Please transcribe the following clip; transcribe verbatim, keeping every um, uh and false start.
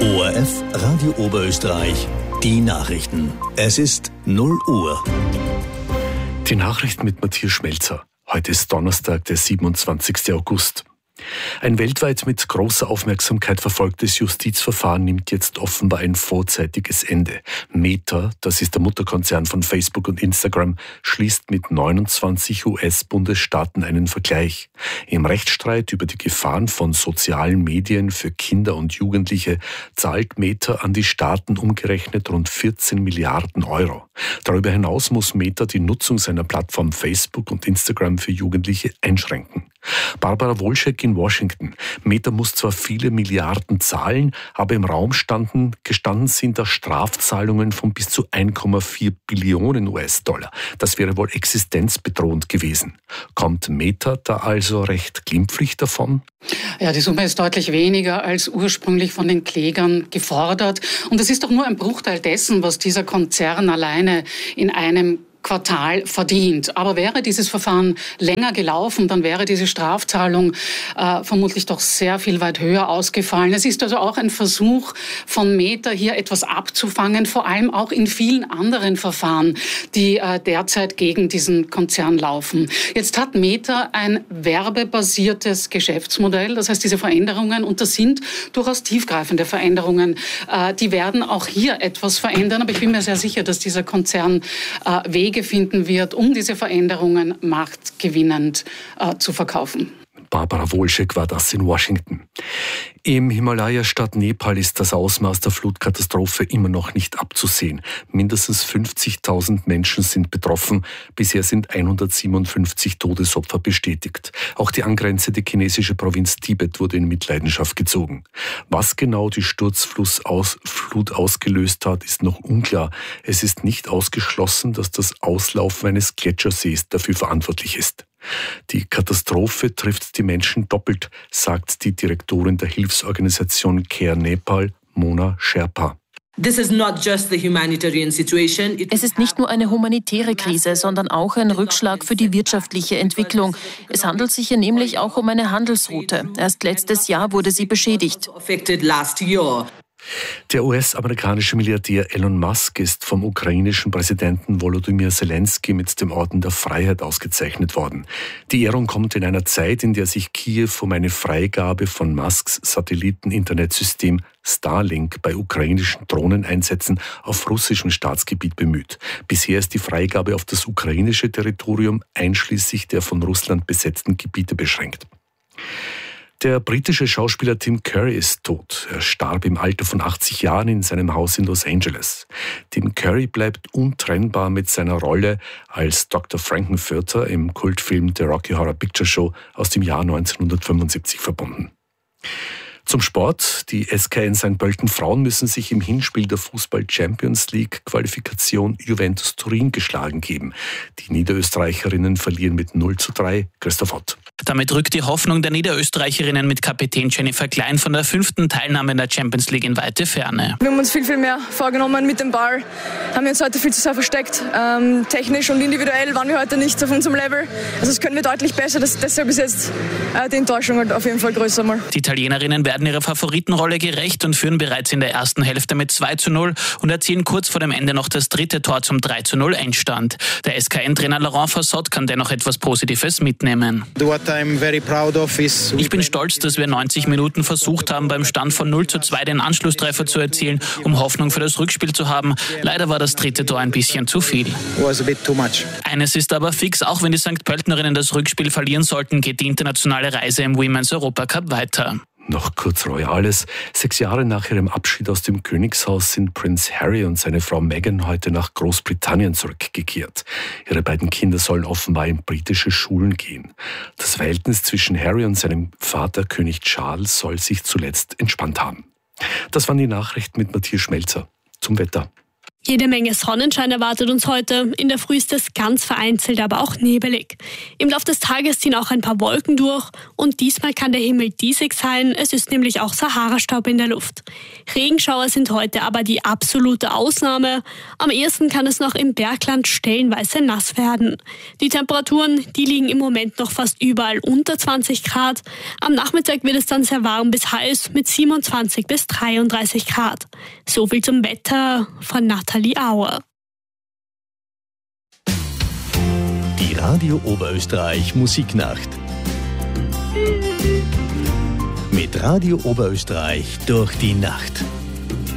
O R F Radio Oberösterreich, die Nachrichten. Es ist null Uhr. Die Nachrichten mit Matthias Schmelzer. Heute ist Donnerstag, der siebenundzwanzigster August. Ein weltweit mit großer Aufmerksamkeit verfolgtes Justizverfahren nimmt jetzt offenbar ein vorzeitiges Ende. Meta, das ist der Mutterkonzern von Facebook und Instagram, schließt mit neunundzwanzig U S-Bundesstaaten einen Vergleich. Im Rechtsstreit über die Gefahren von sozialen Medien für Kinder und Jugendliche zahlt Meta an die Staaten umgerechnet rund vierzehn Milliarden Euro. Darüber hinaus muss Meta die Nutzung seiner Plattform Facebook und Instagram für Jugendliche einschränken. Barbara Wolschek in Washington. Meta muss zwar viele Milliarden zahlen, aber im Raum standen, gestanden sind da Strafzahlungen von bis zu ein Komma vier Billionen U S-Dollar. Das wäre wohl existenzbedrohend gewesen. Kommt Meta da also recht glimpflich davon? Ja, die Summe ist deutlich weniger als ursprünglich von den Klägern gefordert. Und es ist doch nur ein Bruchteil dessen, was dieser Konzern alleine in einem Quartal verdient. Aber wäre dieses Verfahren länger gelaufen, dann wäre diese Strafzahlung äh, vermutlich doch sehr viel weit höher ausgefallen. Es ist also auch ein Versuch von Meta, hier etwas abzufangen, vor allem auch in vielen anderen Verfahren, die äh, derzeit gegen diesen Konzern laufen. Jetzt hat Meta ein werbebasiertes Geschäftsmodell. Das heißt, diese Veränderungen, und das sind durchaus tiefgreifende Veränderungen, äh, die werden auch hier etwas verändern. Aber ich bin mir sehr sicher, dass dieser Konzern äh, Wege finden wird, um diese Veränderungen marktgewinnend äh, zu verkaufen. Barbara Wolschek war das in Washington. Im Himalaya-Staat Nepal ist das Ausmaß der Flutkatastrophe immer noch nicht abzusehen. Mindestens fünfzigtausend Menschen sind betroffen. Bisher sind hundertsiebenundfünfzig Todesopfer bestätigt. Auch die angrenzende chinesische Provinz Tibet wurde in Mitleidenschaft gezogen. Was genau die Sturzflut aus, Flut ausgelöst hat, ist noch unklar. Es ist nicht ausgeschlossen, dass das Auslaufen eines Gletschersees dafür verantwortlich ist. Die Katastrophe trifft die Menschen doppelt, sagt die Direktorin der Hilfsorganisation Care Nepal, Mona Sherpa. Es ist nicht nur eine humanitäre Krise, sondern auch ein Rückschlag für die wirtschaftliche Entwicklung. Es handelt sich hier nämlich auch um eine Handelsroute. Erst letztes Jahr wurde sie beschädigt. Der U S-amerikanische Milliardär Elon Musk ist vom ukrainischen Präsidenten Volodymyr Zelensky mit dem Orden der Freiheit ausgezeichnet worden. Die Ehrung kommt in einer Zeit, in der sich Kiew um eine Freigabe von Musks Satelliten-Internetsystem Starlink bei ukrainischen Drohneneinsätzen auf russischem Staatsgebiet bemüht. Bisher ist die Freigabe auf das ukrainische Territorium einschließlich der von Russland besetzten Gebiete beschränkt. Der britische Schauspieler Tim Curry ist tot. Er starb im Alter von achtzig Jahren in seinem Haus in Los Angeles. Tim Curry bleibt untrennbar mit seiner Rolle als Doktor Frankenfurter im Kultfilm The Rocky Horror Picture Show aus dem Jahr neunzehnhundertfünfundsiebzig verbunden. Zum Sport. Die S K N Sankt Pölten Frauen müssen sich im Hinspiel der Fußball-Champions-League-Qualifikation Juventus Turin geschlagen geben. Die Niederösterreicherinnen verlieren mit null zu drei. Christoph Ott. Damit rückt die Hoffnung der Niederösterreicherinnen mit Kapitän Jennifer Klein von der fünften Teilnahme in der Champions League in weite Ferne. Wir haben uns viel, viel mehr vorgenommen mit dem Ball. Haben wir uns heute viel zu sehr versteckt. Ähm, technisch und individuell waren wir heute nicht auf unserem Level. Also das können wir deutlich besser. Das, deshalb ist jetzt äh, die Enttäuschung halt auf jeden Fall größer mal. Die Italienerinnen werden ihrer Favoritenrolle gerecht und führen bereits in der ersten Hälfte mit zwei zu null und erzielen kurz vor dem Ende noch das dritte Tor zum drei zu null Endstand. Der S K N-Trainer Laurent Fassot kann dennoch etwas Positives mitnehmen. Ich bin stolz, dass wir neunzig Minuten versucht haben, beim Stand von null zu zwei den Anschlusstreffer zu erzielen, um Hoffnung für das Rückspiel zu haben. Leider war das dritte Tor ein bisschen zu viel. Eines ist aber fix, auch wenn die Sankt Pöltenerinnen das Rückspiel verlieren sollten, geht die internationale Reise im Women's Europacup weiter. Noch kurz Royales. Sechs Jahre nach ihrem Abschied aus dem Königshaus sind Prinz Harry und seine Frau Meghan heute nach Großbritannien zurückgekehrt. Ihre beiden Kinder sollen offenbar in britische Schulen gehen. Das Verhältnis zwischen Harry und seinem Vater König Charles soll sich zuletzt entspannt haben. Das waren die Nachrichten mit Matthias Schmelzer. Zum Wetter. Jede Menge Sonnenschein erwartet uns heute. In der Früh ist es ganz vereinzelt, aber auch nebelig. Im Laufe des Tages ziehen auch ein paar Wolken durch und diesmal kann der Himmel diesig sein. Es ist nämlich auch Sahara-Staub in der Luft. Regenschauer sind heute aber die absolute Ausnahme. Am ehesten kann es noch im Bergland stellenweise nass werden. Die Temperaturen, die liegen im Moment noch fast überall unter zwanzig Grad. Am Nachmittag wird es dann sehr warm bis heiß mit siebenundzwanzig bis dreiunddreißig Grad. So viel zum Wetter von Nathalie Auer. Die Radio Oberösterreich Musiknacht. Mit Radio Oberösterreich durch die Nacht.